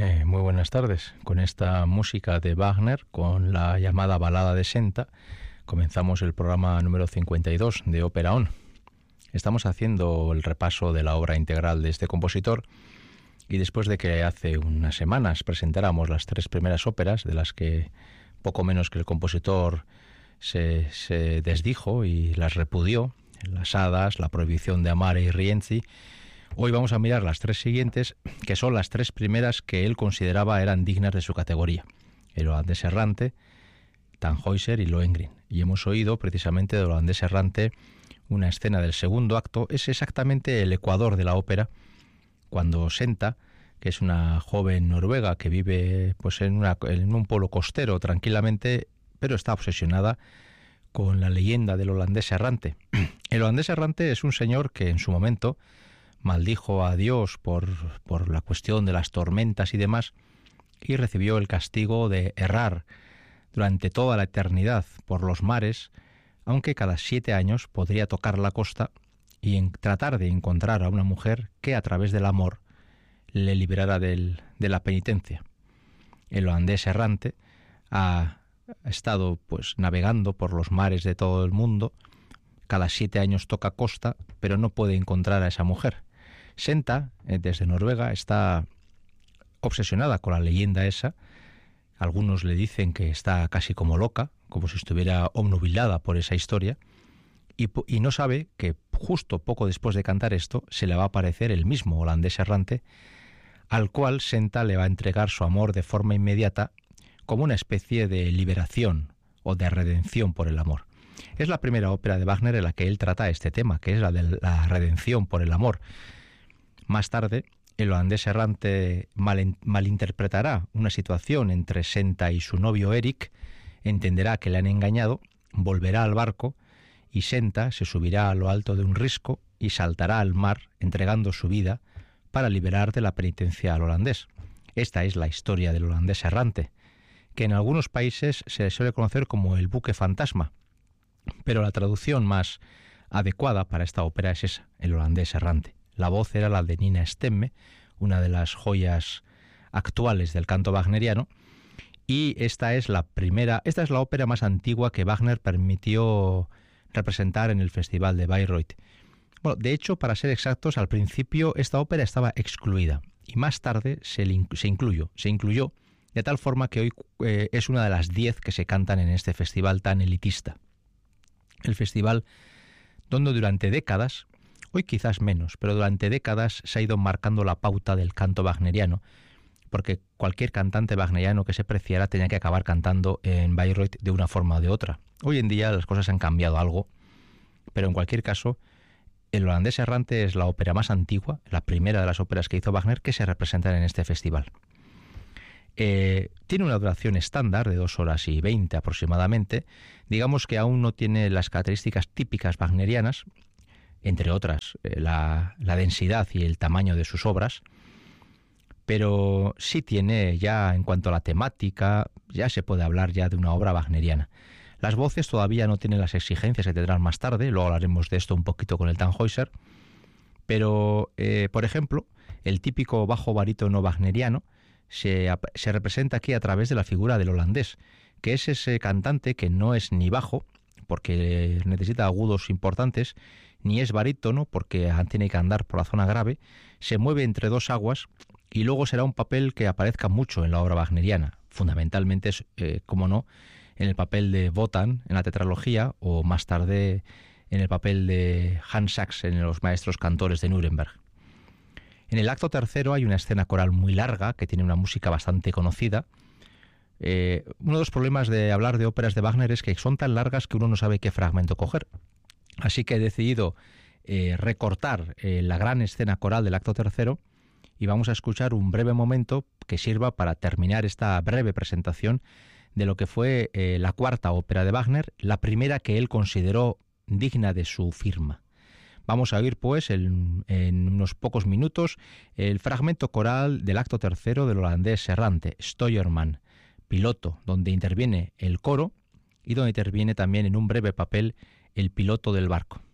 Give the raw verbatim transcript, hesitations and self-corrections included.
Eh, muy buenas tardes. Con esta música de Wagner, con la llamada Balada de Senta, comenzamos el programa número cincuenta y dos de Ópera On. Estamos haciendo el repaso de la obra integral de este compositor y después de que hace unas semanas presentáramos las tres primeras óperas, de las que poco menos que el compositor se, se desdijo y las repudió, las Hadas, la Prohibición de Amare y Rienzi, hoy vamos a mirar las tres siguientes, que son las tres primeras que él consideraba eran dignas de su categoría: el Holandés Errante, Tannhäuser y Lohengrin. Y hemos oído precisamente del Holandés Errante una escena del segundo acto. Es exactamente el ecuador de la ópera, cuando Senta, que es una joven noruega que vive pues en, una, en un pueblo costero tranquilamente, pero está obsesionada con la leyenda del Holandés Errante. El Holandés Errante es un señor que en su momento maldijo a Dios por, por la cuestión de las tormentas y demás, y recibió el castigo de errar durante toda la eternidad por los mares, aunque cada siete años podría tocar la costa y en, tratar de encontrar a una mujer que a través del amor le liberara del, de la penitencia. El Holandés Errante ha estado pues navegando por los mares de todo el mundo, cada siete años toca costa, pero no puede encontrar a esa mujer. Senta, desde Noruega, está obsesionada con la leyenda esa. Algunos le dicen que está casi como loca, como si estuviera obnubilada por esa historia, y, y no sabe que justo poco después de cantar esto se le va a aparecer el mismo Holandés Errante, al cual Senta le va a entregar su amor de forma inmediata, como una especie de liberación o de redención por el amor. Es la primera ópera de Wagner en la que él trata este tema, que es la de la redención por el amor. Más tarde, el Holandés Errante mal, malinterpretará una situación entre Senta y su novio Eric, entenderá que le han engañado, volverá al barco y Senta se subirá a lo alto de un risco y saltará al mar entregando su vida para liberar de la penitencia al holandés. Esta es la historia del Holandés Errante, que en algunos países se suele conocer como el buque fantasma, pero la traducción más adecuada para esta ópera es esa, el Holandés Errante. La voz era la de Nina Stemme, una de las joyas actuales del canto wagneriano, y esta es la primera, esta es la ópera más antigua que Wagner permitió representar en el Festival de Bayreuth. Bueno, de hecho, para ser exactos, al principio esta ópera estaba excluida y más tarde se, se incluyó, se incluyó de tal forma que hoy eh, es una de las diez que se cantan en este festival tan elitista. El festival donde durante décadas, hoy quizás menos, pero durante décadas se ha ido marcando la pauta del canto wagneriano, porque cualquier cantante wagneriano que se preciara tenía que acabar cantando en Bayreuth de una forma o de otra. Hoy en día las cosas han cambiado algo, pero en cualquier caso, el Holandés Errante es la ópera más antigua, la primera de las óperas que hizo Wagner que se representan en este festival. Eh, tiene una duración estándar de dos horas y veinte aproximadamente. Digamos que aún no tiene las características típicas wagnerianas, entre otras eh, la, la densidad y el tamaño de sus obras, pero sí tiene ya, en cuanto a la temática, ya se puede hablar ya de una obra wagneriana. Las voces todavía no tienen las exigencias que tendrán más tarde, luego hablaremos de esto un poquito con el Tannhäuser, pero, eh, por ejemplo, el típico bajo barítono wagneriano se, se representa aquí a través de la figura del holandés, que es ese cantante que no es ni bajo, porque necesita agudos importantes, ni es barítono, porque tiene que andar por la zona grave, se mueve entre dos aguas, y luego será un papel que aparezca mucho en la obra wagneriana. Fundamentalmente es, eh, como no, en el papel de Wotan en la tetralogía, o más tarde en el papel de Hans Sachs en Los Maestros Cantores de Nuremberg. En el acto tercero hay una escena coral muy larga, que tiene una música bastante conocida. Eh, uno de los problemas de hablar de óperas de Wagner es que son tan largas que uno no sabe qué fragmento coger. Así que he decidido eh, recortar eh, la gran escena coral del acto tercero y vamos a escuchar un breve momento que sirva para terminar esta breve presentación de lo que fue eh, la cuarta ópera de Wagner, la primera que él consideró digna de su firma. Vamos a oír, pues, el, en unos pocos minutos, el fragmento coral del acto tercero del Holandés Errante, Steuermann, piloto, donde interviene el coro y donde interviene también en un breve papel el piloto del barco.